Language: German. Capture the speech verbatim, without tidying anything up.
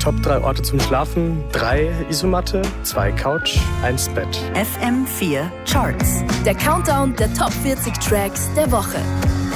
Top drei Orte zum Schlafen, drei Isomatte, zwei Couch, eins Bett. F M vier Charts. Der Countdown der Top vierzig Tracks der Woche.